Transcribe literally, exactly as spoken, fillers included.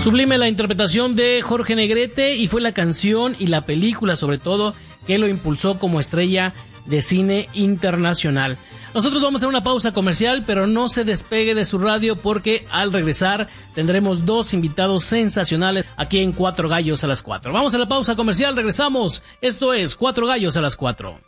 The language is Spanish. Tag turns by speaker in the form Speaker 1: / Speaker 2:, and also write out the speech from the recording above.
Speaker 1: Sublime la interpretación de Jorge Negrete, y fue la canción y la película sobre todo que lo impulsó como estrella de cine internacional. Nosotros vamos a hacer una pausa comercial, pero no se despegue de su radio, porque al regresar tendremos dos invitados sensacionales aquí en Cuatro Gallos a las Cuatro. Vamos a la pausa comercial, regresamos. Esto es Cuatro Gallos a las Cuatro.